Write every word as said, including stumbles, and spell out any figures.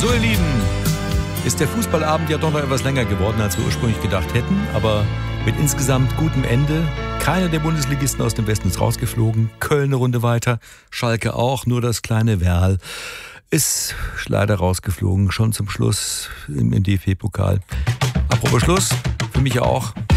So, ihr Lieben, ist der Fußballabend ja doch noch etwas länger geworden, als wir ursprünglich gedacht hätten. Aber mit insgesamt gutem Ende. Keiner der Bundesligisten aus dem Westen ist rausgeflogen. Köln eine Runde weiter, Schalke auch. Nur das kleine Werl ist leider rausgeflogen. Schon zum Schluss im D F B-Pokal. Apropos Schluss, für mich auch.